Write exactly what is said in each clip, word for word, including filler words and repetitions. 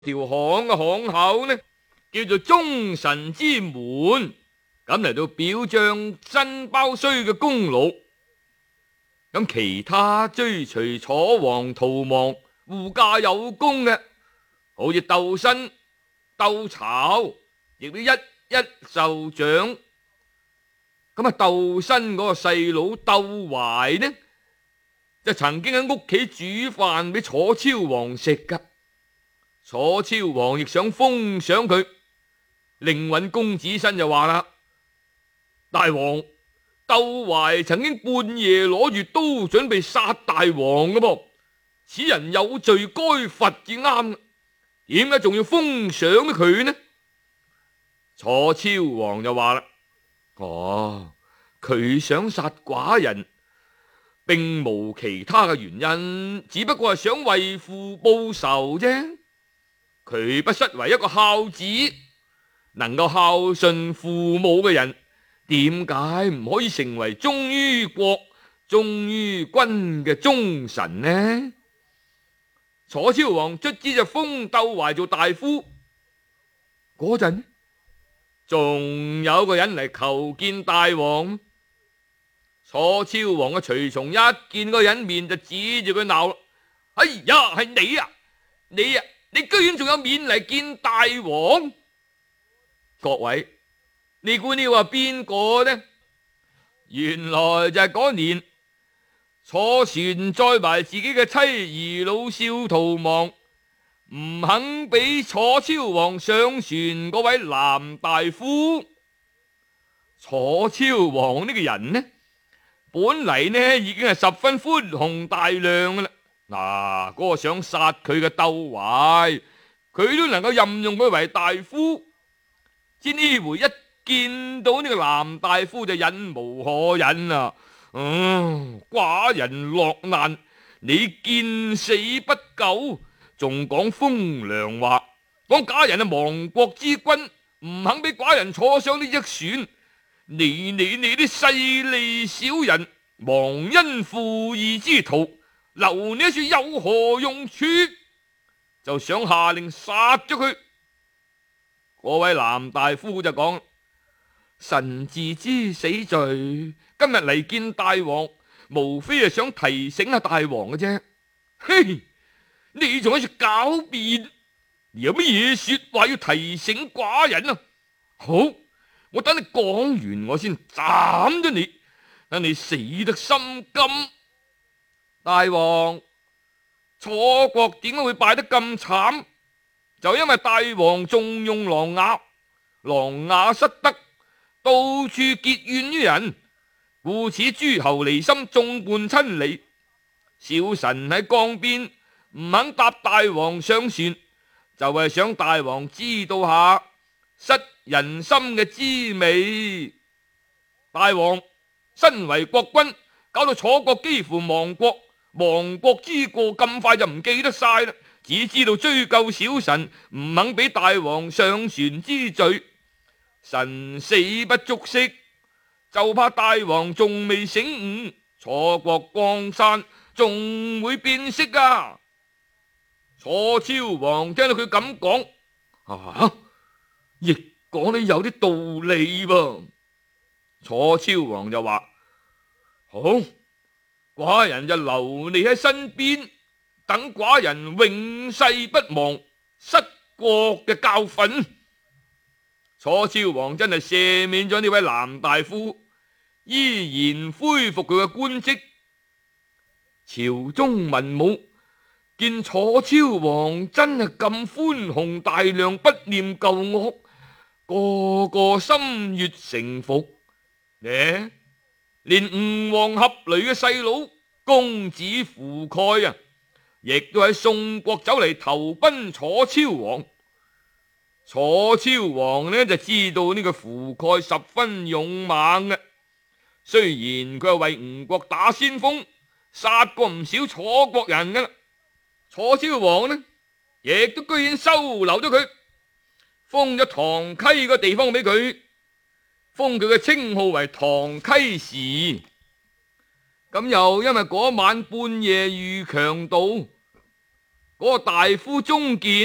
條巷嘅巷口呢，叫做忠臣之門，咁嚟到表彰申包胥嘅功勞。咁其他追隨楚王逃亡護駕有功嘅，好似竇申、竇巢，亦都一一受獎。咁啊，竇申嗰個細佬竇懷呢，就曾經喺屋企煮飯俾楚昭王食噶。楚昭王亦想封賞佢，令尹公子申就話啦：大王，竇懷曾經半夜攞住刀準備殺大王噶噃，此人有罪該罰至啱，點解仲要封賞佢呢？楚昭王就話啦：哦，佢想殺寡人，並無其他嘅原因，只不過係想為父報仇啫。佢不失為一個孝子，能夠孝順父母嘅人，點解唔可以成為忠於國、忠於君嘅忠臣呢？楚昭王卒之就封竇懷做大夫。嗰陣仲有個人嚟求見大王。楚昭王嘅隨從一見個人面就指住佢鬧啦：哎呀，係你啊！你啊！你居然仲有面嚟見大王？各位，你估你話邊個呢？原來就係嗰年楚船載埋自己嘅妻兒老少逃亡，唔肯俾楚昭王上船嗰位藍大夫。楚昭王呢個人呢，本嚟呢已經係十分寬宏大量噶啦。嗱、啊，嗰、那個想殺佢嘅竇懷，佢都能夠任用佢為大夫。只呢回一見到呢個藍大夫就忍無可忍啊！嗯，寡人落難，你見死不救，仲講風涼話，講寡人係亡國之君，唔肯俾寡人坐上呢隻船。你你你啲勢利小人，忘恩負義之徒，留你一處有何用處？就想下令殺咗佢。嗰位藍大夫就講：臣自知死罪，今日嚟見大王，無非係想提醒下大王嘅啫。嘿，你仲喺度狡辯？你有乜嘢說話要提醒寡人啊？好，我等你講完，我先斬咗你，等你死得心甘。大王，楚國點解會敗得咁慘？就因為大王重用琅琊，琅琊失德，到處結怨於人，故此諸侯離心，眾叛親離。小臣喺江邊唔肯搭大王上船，就係想大王知道下失人心嘅滋味。大王身為國君，搞到楚國幾乎亡國，亡國之過咁快就唔記得晒啦，只知道追究小臣唔肯俾大王上船之罪。臣死不足惜，就怕大王仲未醒悟，楚國江山仲會變色啊！楚昭王聽到佢咁講，啊，亦講得有啲道理噃。楚昭王就話：好，寡人就留你喺身邊，等寡人永世不忘失國嘅教訓。楚昭王真係赦免咗呢位藍大夫，依然恢復佢嘅官職。朝中文武見楚昭王真係咁寬宏大量，不念舊惡，個個心悅誠服。呢，連吳王闔閭嘅細佬公子夫蓋啊，亦都喺宋國走嚟投奔楚昭王。楚昭王呢就知道呢個夫蓋十分勇猛嘅，雖然佢係為吳國打先鋒，殺過唔少楚國人噶啦。楚昭王呢亦都居然收留咗佢，封咗唐溪個地方俾佢，封佢嘅稱號為唐溪氏。咁又因為嗰晚半夜遇強盜，嗰、那個大夫鍾建呢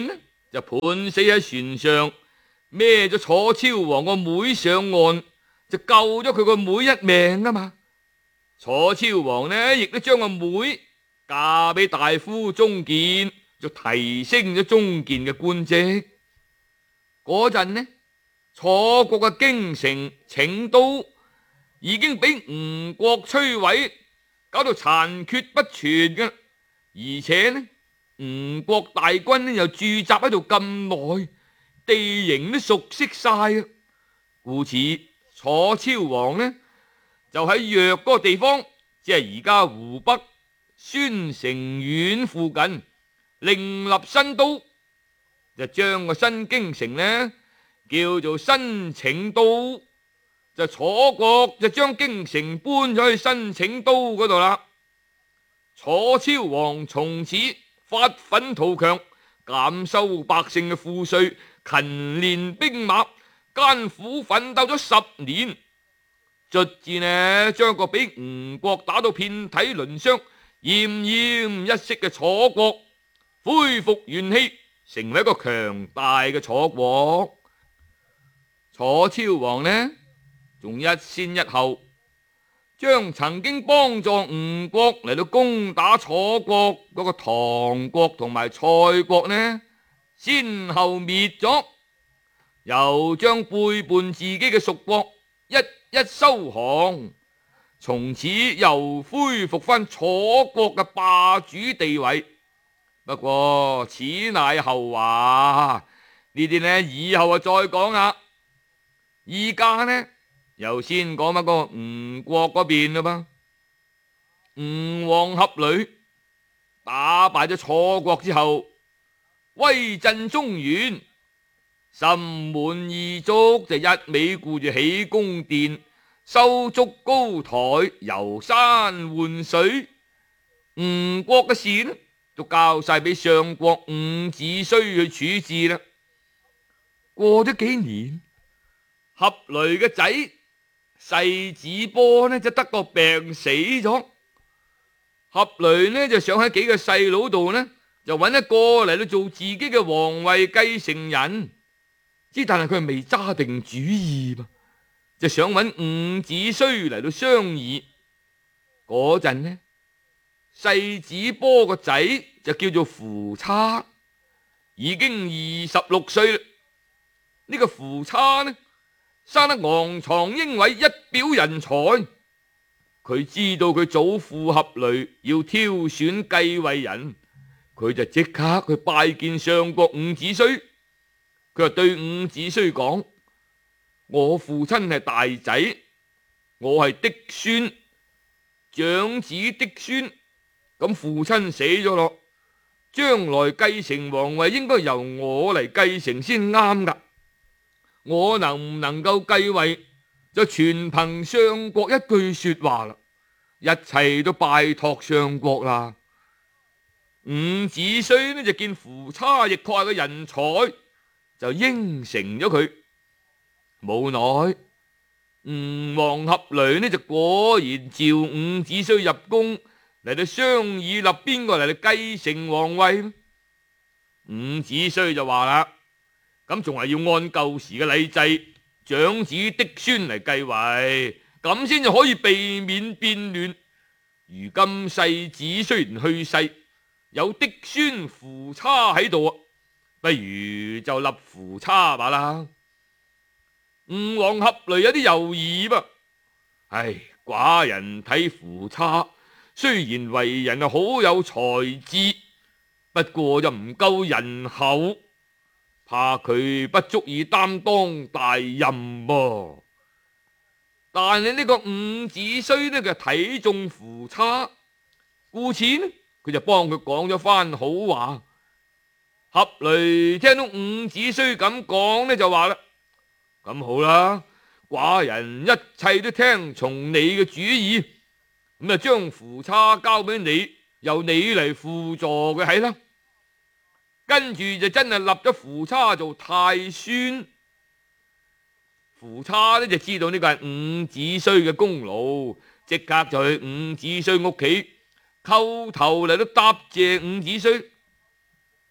就判死喺船上，孭咗楚昭王個妹上岸，就救咗佢個妹一命啊嘛。楚昭王呢，亦都將個妹嫁俾大夫鍾健，就提升咗鍾健嘅官職。嗰陣呢，楚國嘅京城請都已經俾吳國摧毀，搞到殘缺不全嘅，而且呢，吳國大軍呢又駐紮喺度咁耐，地形都熟悉晒啊。故此楚昭王呢就喺邺嗰個地方，即係而家湖北宣城縣附近另立新都，就將個新京城呢叫做新請都。就楚國就將京城搬咗去新請都嗰度啦。楚昭王從此發奮圖強，減收百姓嘅賦稅，勤練兵馬，艱苦奮鬥咗十年，卒之呢將個俾吳國打到遍體鱗傷、奄奄一息嘅楚國恢復元氣，成為一個強大嘅楚國。楚昭王呢仲一先一後，將曾經幫助吳國嚟到攻打楚國嗰個唐國同埋蔡國呢，先後滅咗，又將背叛自己嘅屬國一一收降，從此又恢復翻楚國嘅霸主地位。不過此乃後話，呢啲呢以後啊再講啦。依家呢又先講翻個吳國嗰邊啦噃。吳王闔閭打敗咗楚國之後，威震中原，心滿意足，就一味顧住起宮殿、修築高台、遊山玩水。吳國嘅事呢都交晒俾相國伍子胥去處置啦。過咗幾年，闔閭嘅仔世子波呢就得個病死咗。闔閭呢就想喺幾個細佬度呢就揾一個嚟到做自己嘅皇位繼承人，之但係佢未揸定主意噃，就想揾伍子胥嚟到商議。嗰陣呢，世子波個仔就叫做夫差，已經二十六歲啦。呢、這個夫差呢生得昂藏英偉，一表人才。佢知道佢祖父闔閭要挑選繼位人，佢就即刻去拜見相國伍子胥。佢就對伍子胥講：我父親係大仔，我係嫡孫，長子嫡孫，咁父親死咗咯，將來繼承皇位應該由我嚟繼承先啱噶。我能唔能夠繼位，就全憑相國一句說話啦，一切都拜託相國啦。伍子胥呢就見夫差亦確係個人才，就應承咗佢。無奈吳王闔閭呢就果然召伍子胥入宮嚟到商議立邊個嚟到繼承皇位。伍子胥就話啦：咁仲係要按舊時嘅禮制，長子嫡孫嚟繼位，咁先至可以避免變亂。如今世子雖然去世，有嫡孫夫差喺度啊，不如就立夫差罷啦。吳王闔閭有啲猶豫噃，唉，寡人睇夫差雖然為人啊好有才智，不過就唔夠仁厚，怕佢不足以擔當大任噃。但係呢個伍子胥呢，佢睇中夫差，故此呢佢就幫佢講咗番好話。闔閭聽到伍子胥咁講呢，就話啦：咁好啦，寡人一切都聽從你嘅主意，咁就將夫差交俾你，由你嚟輔助佢係啦。跟住就真係立咗夫差做太孫。夫差呢就知道呢個係伍子胥嘅功勞，即刻就去伍子胥屋企叩頭嚟到答謝伍子胥。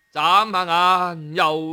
眨下眼又